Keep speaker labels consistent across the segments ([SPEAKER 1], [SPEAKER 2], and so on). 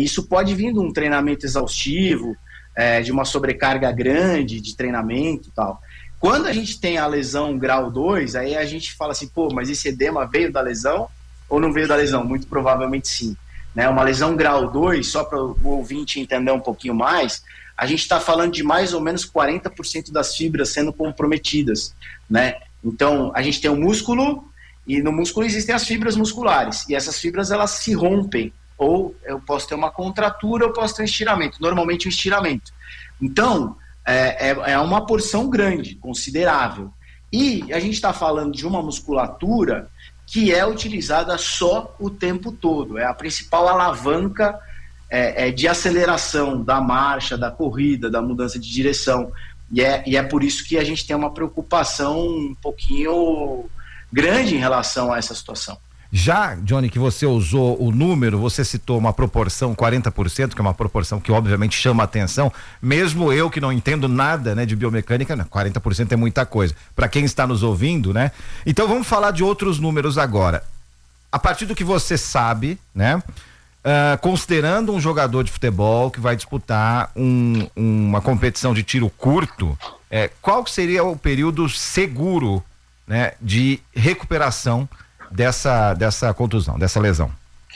[SPEAKER 1] Isso pode vir de um treinamento exaustivo, de uma sobrecarga grande de treinamento e tal. Quando a gente tem a lesão grau 2, aí a gente fala assim, pô, mas esse edema veio da lesão ou não veio da lesão? Muito provavelmente sim. Né? Uma lesão grau 2, só para o ouvinte entender um pouquinho mais, a gente está falando de mais ou menos 40% das fibras sendo comprometidas. Né? Então, a gente tem o músculo, e no músculo existem as fibras musculares, e essas fibras elas se rompem, ou eu posso ter uma contratura, ou posso ter um estiramento, normalmente um estiramento. Então, é uma porção grande, considerável. E a gente está falando de uma musculatura que é utilizada só o tempo todo, é a principal alavanca de aceleração da marcha, da corrida, da mudança de direção. E é por isso que a gente tem uma preocupação um pouquinho grande em relação a essa situação.
[SPEAKER 2] Já, Johnny, que você usou o número, você citou uma proporção 40%, que é uma proporção que obviamente chama a atenção, mesmo eu que não entendo nada, né, de biomecânica, 40% é muita coisa, para quem está nos ouvindo, né? Então vamos falar de outros números agora. A partir do que você sabe, né, considerando um jogador de futebol que vai disputar uma competição de tiro curto, qual seria o período seguro, né, de recuperação dessa contusão, dessa lesão?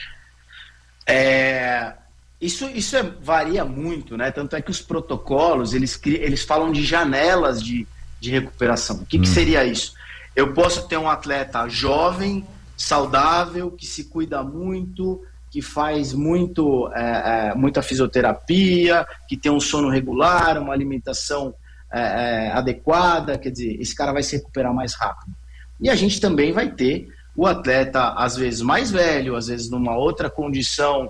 [SPEAKER 1] Isso varia muito, né? Tanto é que os protocolos, eles falam de janelas de recuperação. O que seria isso? Eu posso ter um atleta jovem, saudável, que se cuida muito, que faz muita fisioterapia, que tem um sono regular, uma alimentação adequada, quer dizer, esse cara vai se recuperar mais rápido. E a gente também vai ter o atleta, às vezes mais velho, às vezes numa outra condição,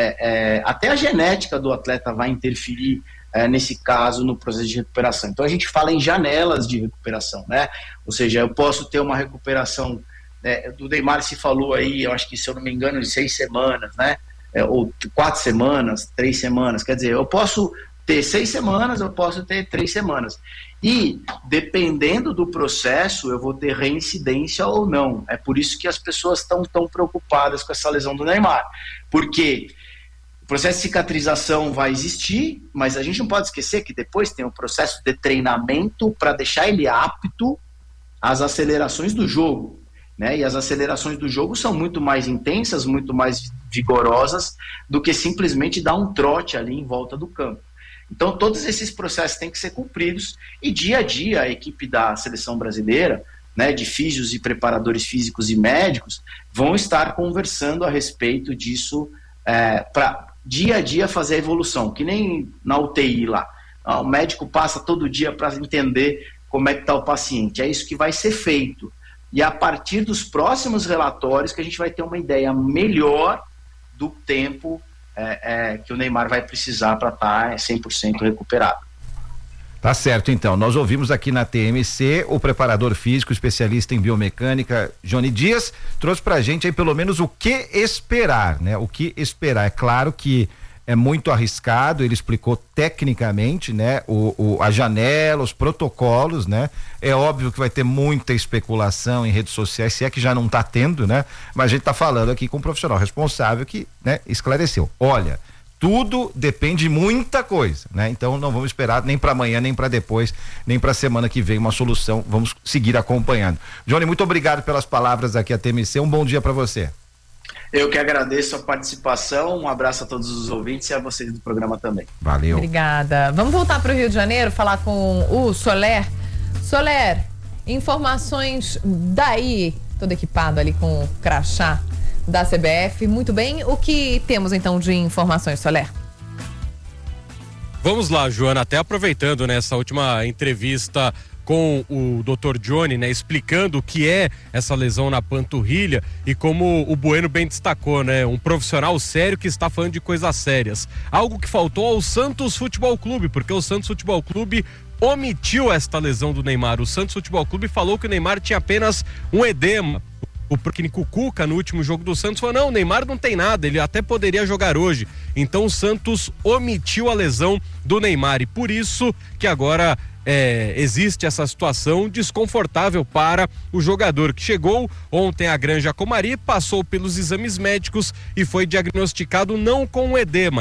[SPEAKER 1] até a genética do atleta vai interferir nesse caso no processo de recuperação. Então a gente fala em janelas de recuperação, né? Ou seja, eu posso ter uma recuperação, do Neymar se falou aí, eu acho que, se eu não me engano, de 6 semanas, né? Ou 4 semanas, 3 semanas, quer dizer, eu posso ter 6 semanas, eu posso ter 3 semanas. E, dependendo do processo, eu vou ter reincidência ou não. É por isso que as pessoas estão tão preocupadas com essa lesão do Neymar. Porque o processo de cicatrização vai existir, mas a gente não pode esquecer que depois tem um processo de treinamento para deixar ele apto às acelerações do jogo. Né? E as acelerações do jogo são muito mais intensas, muito mais vigorosas do que simplesmente dar um trote ali em volta do campo. Então todos esses processos têm que ser cumpridos e dia a dia a equipe da seleção brasileira, né, de físios e preparadores físicos e médicos, vão estar conversando a respeito disso para dia a dia fazer a evolução, que nem na UTI lá. O médico passa todo dia para entender como é que está o paciente. É isso que vai ser feito. E a partir dos próximos relatórios que a gente vai ter uma ideia melhor do tempo que o Neymar vai precisar para estar 100% recuperado.
[SPEAKER 2] Tá certo, então. Nós ouvimos aqui na TMC o preparador físico, especialista em biomecânica, Johnny Dias, trouxe pra gente aí pelo menos o que esperar, né? O que esperar. É claro que é muito arriscado, ele explicou tecnicamente, né? A janela, os protocolos, né? É óbvio que vai ter muita especulação em redes sociais, se é que já não tá tendo, né? Mas a gente tá falando aqui com um profissional responsável que, né, esclareceu. Olha, tudo depende de muita coisa, né? Então não vamos esperar nem para amanhã, nem para depois, nem para semana que vem uma solução. Vamos seguir acompanhando. Johnny, muito obrigado pelas palavras aqui à TMC. Um bom dia para você.
[SPEAKER 1] Eu que agradeço a participação, um abraço a todos os ouvintes e a vocês do programa também.
[SPEAKER 2] Valeu.
[SPEAKER 3] Obrigada. Vamos voltar para o Rio de Janeiro, falar com o Soler. Soler, informações daí, todo equipado ali com o crachá da CBF. Muito bem, o que temos então de informações, Soler?
[SPEAKER 4] Vamos lá, Joana, até aproveitando nessa última entrevista com o Dr. Johnny, né, explicando o que é essa lesão na panturrilha e como o Bueno bem destacou, né, um profissional sério que está falando de coisas sérias. Algo que faltou ao Santos Futebol Clube, porque o Santos Futebol Clube omitiu esta lesão do Neymar. O Santos Futebol Clube falou que o Neymar tinha apenas um edema. O técnico Cuca, no último jogo do Santos, falou: não, o Neymar não tem nada, ele até poderia jogar hoje. Então o Santos omitiu a lesão do Neymar e por isso que agora existe essa situação desconfortável para o jogador que chegou ontem à Granja Comari, passou pelos exames médicos e foi diagnosticado não com edema,